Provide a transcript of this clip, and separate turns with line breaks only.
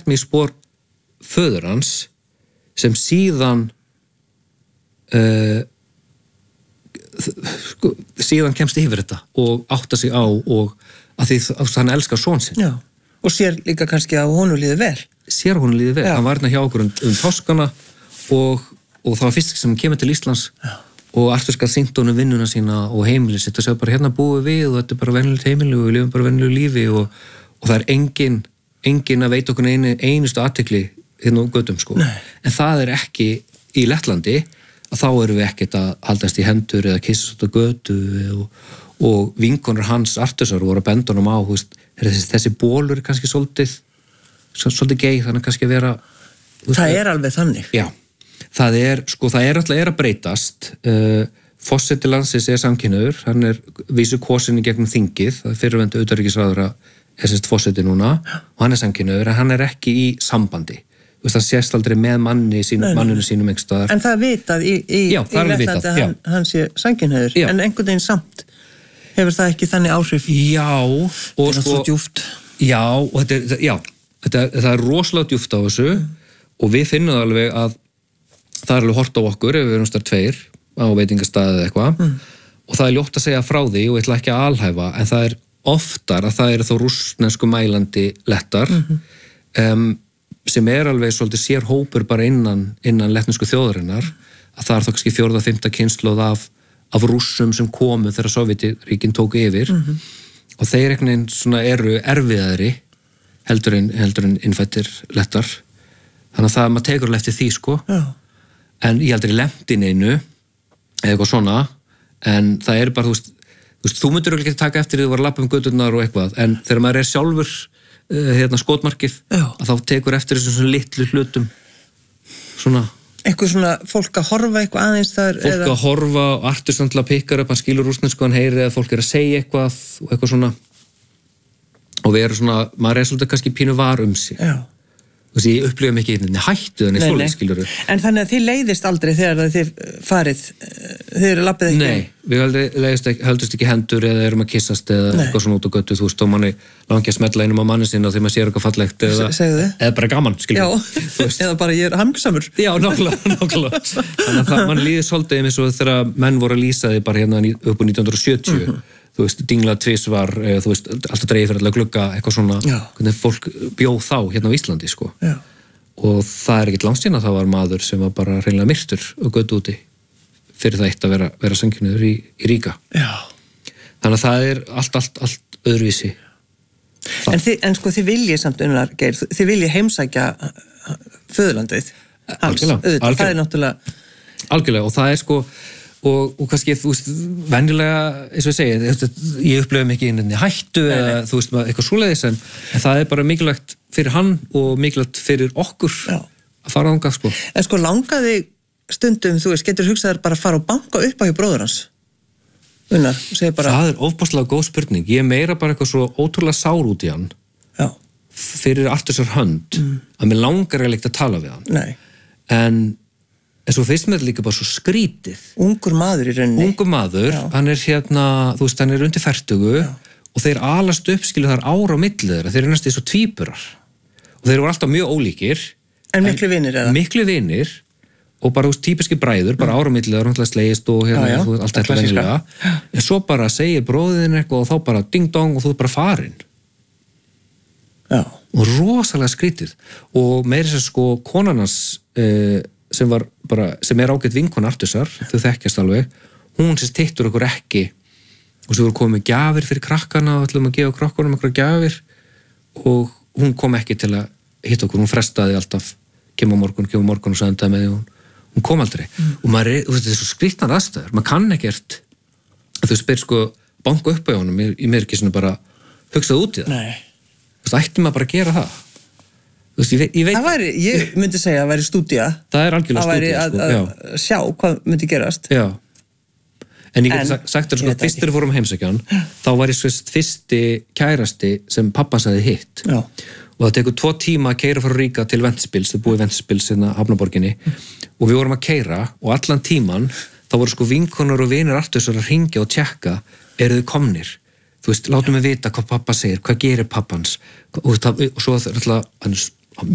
sett mig í spor föður hans sem síðan síðan kemst yfir þetta og átta sig á og að því hann elskar son sinn.
Já, og sér líka kannski að honum líður vel.
Sér honum líður vel. Hann var hérna hjá okkur páskana og það var fyrst sem hann kemur til Íslands. Já. Og Artur skal sýnt honum vinnuna sína og heimilið sitt og segja bara hérna búum við og þetta er bara venjulegt heimili og við lifum bara venjulegu lífi og það er engin að veita okkur einustu athygli hérna á götum sko. Nei. En það er ekki í Lettlandi að þá erum við ekkert að haldast í hendur eða kyssast á götu og vinkonur hans Artursar voru að benda honum á þessi bólur er kannski svolítið gay þannig kannski að vera
það er alveg þannig.
Já, það er alltaf að breytast forseti landsins er samkynhneigður, hann er vísu kosinn í gegnum þingið, það er fyrrverandi utanríkisráðherra er forseti núna og hann er samkynhneigður en hann er ekki í sambandi. Það sést aldrei með manninu sínum einhvers staðar. En
það er vitað í Lettlandi að hann sé samkynhneigður, en einhvern veginn samt hefur það ekki þannig áhrif.
Já, og
þetta er svo djúpt.
Já, og það er rosalega djúpt á þessu og við finnum alveg að það er alveg hort á okkur ef við erum starf tveir á veitingastæði eða eitthvað og það er ljótt að segja frá því og ég ætla ekki að alhæfa en það er oftar að það eru þó rússnesku mælandi lettar sem er alveg svolítið sér hópur bara innan lettnesku þjóðarinnar að það er þá kannski 4. og 5. kynslóð af rússum sem komu þegar Sovétríkin tóku yfir og þeir einhvern veginn svona eru erfiðari heldur en innfættir lettar þannig að maður tekur alveg eftir því sko en ég aldrei lent inn einu eða eitthvað svona en það er bara þú myndir ekki taka eftir því þú var að labba göturnar og eitthvað en þegar maður er sjálfur skotmarkið að þá tekur eftir þessum litlu hlutum svona
eitthvað svona fólk að horfa eitthvað aðeins þar
fólk að horfa og Artur samtala pikkar upp hann skilur rússnesku, hann heyri að fólk er að segja eitthvað og eitthvað svona og við erum svona, maður er svolítið kannski pínu var sig ég upplifum ekki hættu þannig svoleið skilur
en þannig að þið leiðist aldrei þegar þið farið þið eru lappið ekki
nei, við höldust ekki hendur eða erum að kyssast eða eitthvað svona út á götu þú veist, og manni langi að smetla einum á manni sinna þegar maður sér eitthvað fallegt eða bara gaman, skilur
eða bara ég er hamingsamur
já, nákvæmlega þannig að mann líði svolítið eins og þegar menn voru að lýsa því bara hérna upp á 1970 þú veist, dinglað tvisvar, þú veist, alltaf dreifir alltaf glugga, eitthvað svona, hvernig fólk bjóð þá hérna á Íslandi, sko. Já. Og það er ekkert langt síðan að það var maður sem var bara hreinlega myrtur og götu úti fyrir það eitt að vera samkynhneigður í Ríga. Já. Þannig að það er allt öðruvísi.
En sko, þið viljið samt Unnar Geir, þið viljið heimsækja föðurlandið hans, auðvitað, það er náttúrulega...
Algjörlega, og það er sko... Og kannski, þú veist, venjulega, eins og ég segi, ég upplifum ekki inn hættu eða, þú veist, eitthvað svoleiðis, en það er bara mikilvægt fyrir hann og mikilvægt fyrir okkur að fara þangað, sko.
En sko, langaði stundum, þú veist, getur hugsaðar bara að fara og banka upp á hjá bróður hans? Unnar, segir bara...
Það er ofboðslega góð spurning. Ég meira bara eitthvað svo ótrúlega sár út í hann fyrir Artursar hönd að mér langar ekki að tala við hann.
Nei.
En svo finnst mér líka bara svo skrítið.
Ungur maður í rauninni.
Ungur maður, hann er hérna, þú veist, hann er undir 40 og þeir alast upp, skilu þar ára á milli þeirra, þeir eru næstu eins og tvíburar. Og þeir voru alltaf mjög ólíkir.
En miklu vinir eða?
Miklu vinir og bara, þú veist, típiski bræður, bara ára á milli þeirra, náttúrulega slegist og hérna, þú veist, allt þetta venjulega. En svo bara segir bróðin eitthvað og þá bara ding dong og þú er bara farin.
Já.
Og rosalega skrítið. Og meira sem sko konarnas sem er ágætt vinkona Artursar, þau þekkjast alveg, hún sem tittur okkur ekki og svo voru komið gjafir fyrir krakkana og ætlum að gefa krakkunum okkur gjafir og hún kom ekki til að hitta okkur, hún frestaði alltaf kemur morgun og sagði með því hún kom aldrei og maður er, þú veist, þetta er svo skrýtnar aðstæður, maður kann ekkert að þau spyr sko banka upp á honum í mér ekki svona bara hugsað út í það.
Nei.
Þú veist, ætti maður bara að gera það. Þú veist, ég veit
það væri, ég myndi segja að væri stúdía.
Það er algjörlega stúdía, sko.
Það væri að sjá hvað myndi gerast.
Já. En ég get sagt þér sko, fyrst þegar við fórum heimsækjan, þá var ég sko fyrsti kærasti sem pappa sagði hitt. Já. Og það tekur 2 tíma að keyra frá Ríga til Ventspils, þau búið í Ventspils hérna Hafnaborginni, og við vorum að keyra og allan tíman, þá voru sko vinkonur og vinir Artursar að hringja og tjekka, eru þau komnir? Þú veist, látum við vita hvað pappa segir, hvað gerir pappans og svo alltaf, hann er